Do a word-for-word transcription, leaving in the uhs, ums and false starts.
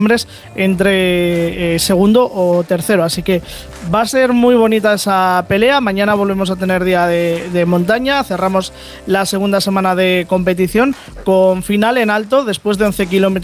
hombres entre eh, segundo o tercero, así que va a ser muy bonita esa pelea. Mañana volvemos a tener día de, de montaña, cerramos la segunda semana de competición con final en alto después de once kilómetros